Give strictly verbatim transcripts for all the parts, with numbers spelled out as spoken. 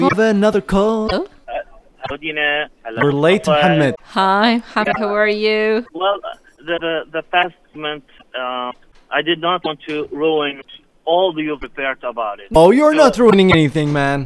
We have another call. Hello? Hello, Dina. Hello. We're late, Mohammed. Hi, how, how are you? Well, the the, the past segment, uh, I did not want to ruin all you prepared about it. Oh, you're So not ruining anything, man.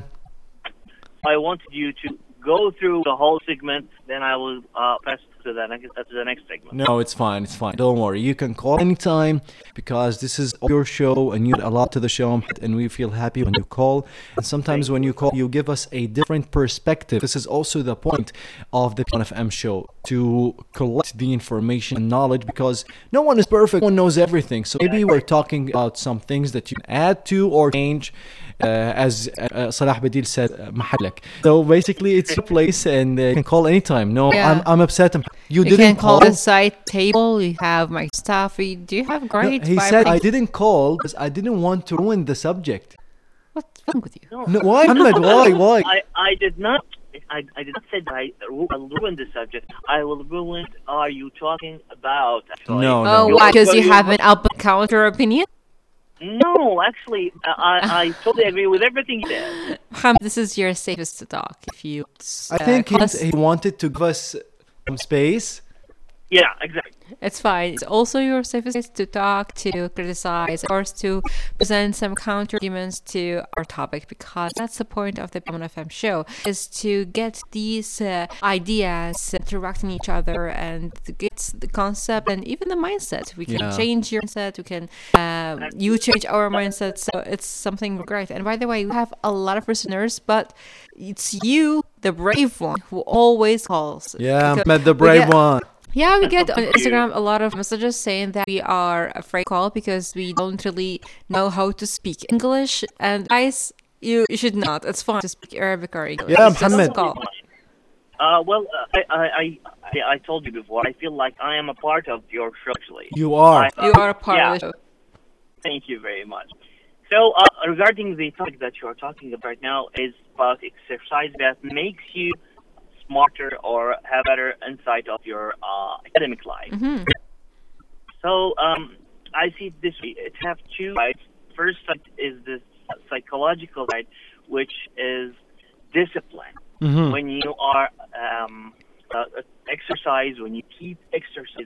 I wanted you to go through the whole segment, then I will uh, pass to the next to the next segment. No, it's fine. It's fine. Don't worry. You can call anytime because this is your show and you add a lot to the show, and we feel happy when you call. And sometimes when you call, you give us a different perspective. This is also the point of the P one F M show, to collect the information and knowledge, because no one is perfect. No one knows everything. So maybe we're talking about some things that you can add to or change. Uh, as uh, Salah Badil said, uh, محلك. So basically, it's your place, and uh, you can call anytime. No, Yeah. I'm I'm upset. You, You didn't can call call. the site table. You have my staff. You- Do you have No, great he said vibrating- I didn't call because I didn't want to ruin the subject. What's wrong with you? No, why, Ahmed? Why? Why? I, I did not. I, I did not say that I ru- I'll ruin the subject. I will ruin. Are you talking about? Actually? No, Oh, no. why? Because Well, you you- have an up and counter opinion? No, actually, I, I totally agree with everything you said. Mohammed, this is your safest to talk. If you, I uh, think he, call us- he wanted to give us some space. Yeah, exactly. It's fine. It's also your safest place to talk, to criticize, or to present some counter arguments to our topic, because that's the point of the P one F M show, is to get these uh, ideas interacting each other and to get the concept and even the mindset. We can Yeah. change your mindset. We can, uh, you change our mindset. So it's something great. And by the way, we have a lot of listeners, but it's you, the brave one, who always calls. Yeah, Because met the we brave get- one. Yeah, we get on Thank you. Instagram a lot of messages saying that we are afraid to call because we don't really know how to speak English. And guys, you, you should not. It's fine to speak Arabic or English. Yeah, It's just Mohammed. call. Uh, well, uh, I, I, I, I- I told you before. I feel like I am a part of your show. Actually, You are. I- You are a part yeah. of the show. Thank you very much. So, uh, regarding the topic that you are talking about right now, is about exercise that makes you smarter or have better insight of your uh, academic life. hmm So, um, I see this. It have two sides. First side is the psychological side, which is discipline. Mhm. When you are um, uh, exercise, when you keep exercise